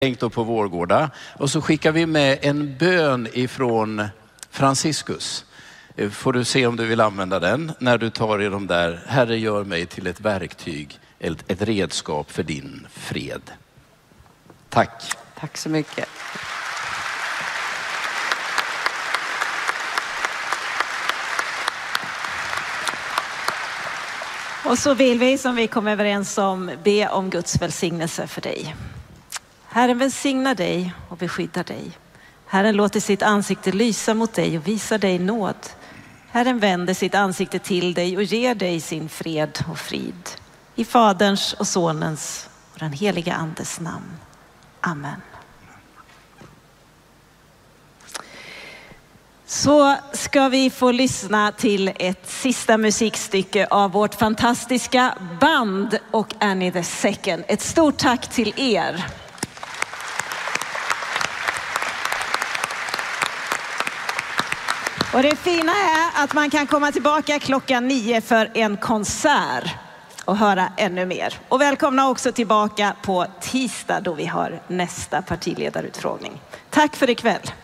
tänkt då på Vårgårda. Och så skickar vi med en bön ifrån Franciscus. Får du se om du vill använda den när du tar i de där. Herre, gör mig till ett verktyg, ett redskap för din fred. Tack. Tack så mycket. Och så vill vi, som vi kom överens om, be om Guds välsignelse för dig. Herren välsignar dig och beskyddar dig. Herren låter sitt ansikte lysa mot dig och visar dig nåd. Herren vänder sitt ansikte till dig och ger dig sin fred och frid. I Faderns och Sonens och den heliga Andes namn. Amen. Så ska vi få lyssna till ett sista musikstycke av vårt fantastiska band och Annie the Second. Ett stort tack till er. Och det fina är att man kan komma tillbaka 9:00 för en konsert och höra ännu mer. Och välkomna också tillbaka på tisdag då vi har nästa partiledarutfrågning. Tack för ikväll.